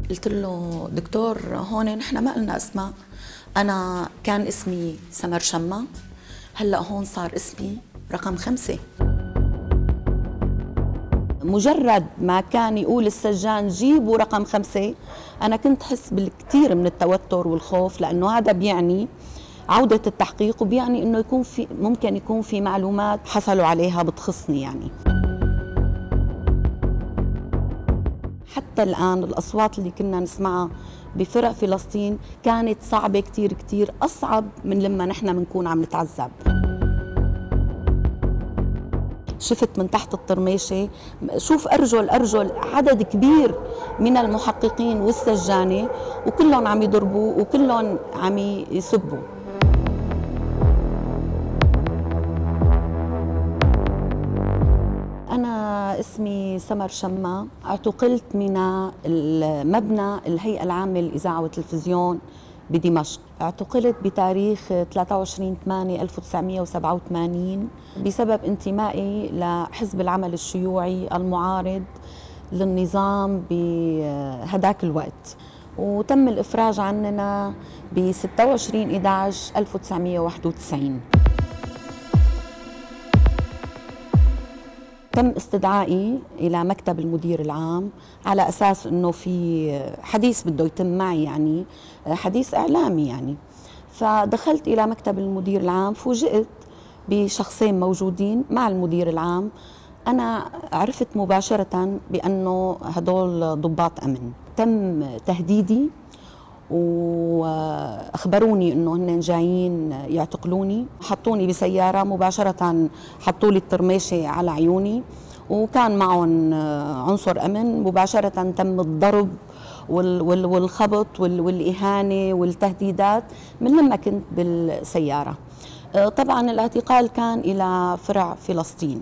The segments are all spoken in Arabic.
قلت له دكتور هون نحن ما قلنا اسماء، أنا كان اسمي سمر شمة، هلأ هون صار اسمي رقم 5. مجرد ما كان يقول السجان جيبوا رقم 5 أنا كنت حس بالكثير من التوتر والخوف، لأنه هذا بيعني عودة التحقيق وبيعني إنه ممكن يكون في معلومات حصلوا عليها بتخصني يعني. حتى الآن الأصوات اللي كنا نسمعها بفرق فلسطين كانت صعبة كتير كتير، أصعب من لما نحن بنكون عم نتعذب. شفت من تحت الطرميشة، شوف أرجل عدد كبير من المحققين والسجانة وكلهم عم يضربوا وكلهم عم يسبوا. أنا اسمي سمر شمة، اعتقلت من المبنى الهيئة العامة للإذاعة والتلفزيون بدمشق. اعتقلت بتاريخ 23/8/1987 بسبب انتمائي لحزب العمل الشيوعي المعارض للنظام بهداك الوقت، وتم الإفراج عننا ب 26/11/1991. تم استدعائي إلى مكتب المدير العام على أساس أنه في حديث بده يتم معي، يعني حديث إعلامي يعني. فدخلت إلى مكتب المدير العام، فوجئت بشخصين موجودين مع المدير العام. أنا عرفت مباشرة بأنه هدول ضباط أمن. تم تهديدي واخبروني انه هن جايين يعتقلوني، حطوني بسياره مباشره، حطوا لي الطرميشه على عيوني وكان معهم عنصر امن. مباشره تم الضرب والخبط والاهانه والتهديدات من لما كنت بالسياره. طبعا الاعتقال كان الى فرع فلسطين.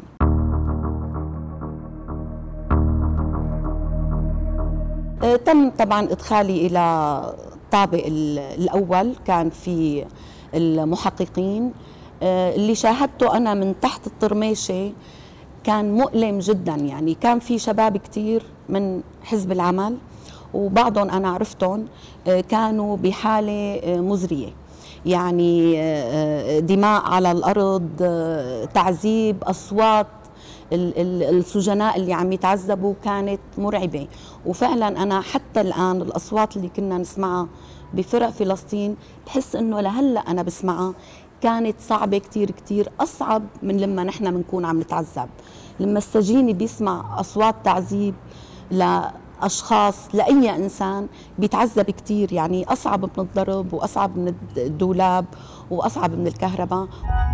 تم طبعا ادخالي الى الطابق الأول، كان في المحققين. اللي شاهدته أنا من تحت الطرميشة كان مؤلم جدا، يعني كان في شباب كتير من حزب العمل وبعضهم أنا عرفتهم كانوا بحالة مزرية، يعني دماء على الأرض، تعذيب، أصوات السجناء اللي عم يتعذبوا كانت مرعبة. وفعلا أنا حتى الآن الأصوات اللي كنا نسمعها بفرق فلسطين بحس إنه لهلأ أنا بسمعها، كانت صعبة كتير كتير، أصعب من لما نحن بنكون عم نتعذب. لما السجين بيسمع أصوات تعذيب لأشخاص، لأي إنسان بيتعذب كتير، يعني أصعب من الضرب وأصعب من الدولاب وأصعب من الكهرباء.